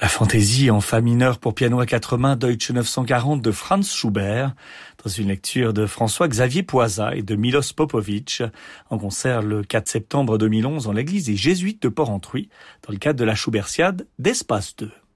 fantaisie en fa mineur pour piano à quatre mains Deutsche 940 de Franz Schubert, dans une lecture de François-Xavier Poisa et de Milos Popovic, en concert le 4 septembre 2011 en l'église des Jésuites de Porrentruy, dans le cadre de la Schubertiade d'Espace 2.